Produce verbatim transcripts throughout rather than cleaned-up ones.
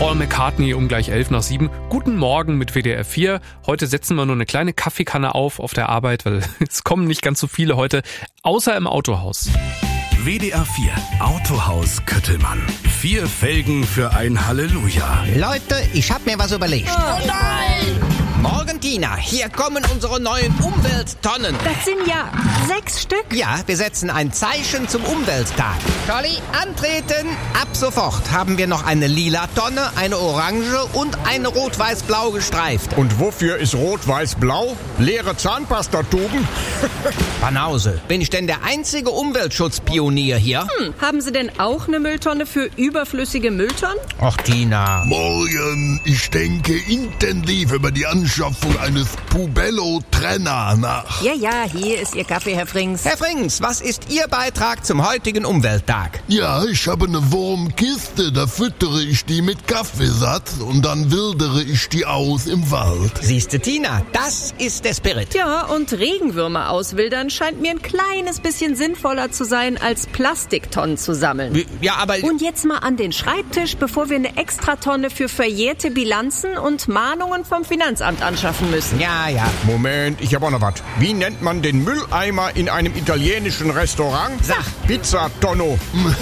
Paul McCartney um gleich elf nach sieben. Guten Morgen mit W D R vier. Heute setzen wir nur eine kleine Kaffeekanne auf auf der Arbeit, weil es kommen nicht ganz so viele heute, außer im Autohaus. W D R vier Autohaus Köttelmann. Vier Felgen für ein Halleluja. Leute, ich hab mir was überlegt. Oh nein! Morgen, Tina, hier kommen unsere neuen Umwelttonnen. Das sind ja sechs Stück. Ja, wir setzen ein Zeichen zum Umwelttag. Colli, antreten. Ab sofort haben wir noch eine lila Tonne, eine orange und eine rot-weiß-blau gestreift. Und wofür ist rot-weiß-blau? Leere Zahnpastatuben? Banause, bin ich denn der einzige Umweltschutzpionier hier? Hm, haben Sie denn auch eine Mülltonne für überflüssige Mülltonnen? Ach, Tina. Morgen, ich denke intensiv über die Anschaffung eines Pubello-Trenner nach. Ja, ja, hier ist Ihr Kaffee, Herr Frings. Herr Frings, was ist Ihr Beitrag zum heutigen Umwelttag? Ja, ich habe eine Wurmkiste, da füttere ich die mit Kaffeesatz und dann wildere ich die aus im Wald. Siehste, Tina, das ist der Spirit. Ja, und Regenwürmer auswildern scheint mir ein kleines bisschen sinnvoller zu sein, als Plastiktonnen zu sammeln. Ja, aber... Und jetzt mal an den Schreibtisch, bevor wir eine Extratonne für verjährte Bilanzen und Mahnungen vom Finanzamt anschaffen müssen. Ja, ja. Moment, ich habe auch noch was. Wie nennt man den Mülleimer in einem italienischen Restaurant? Sag. Pizzatonno.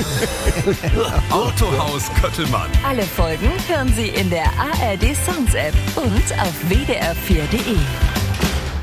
Autohaus Köttelmann. Alle Folgen hören Sie in der A R D Sounds App und auf w d r vier punkt d e.